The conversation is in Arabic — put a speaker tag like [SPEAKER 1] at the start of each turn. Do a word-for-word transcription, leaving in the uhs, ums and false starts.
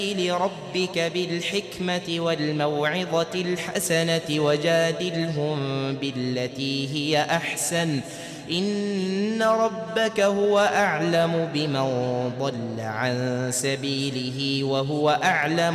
[SPEAKER 1] ربك بالحكمة والموعظة الحسنة وجادلهم بالتي هي أحسن إن ربك هو أعلم بمن ضل عن سبيله وهو أعلم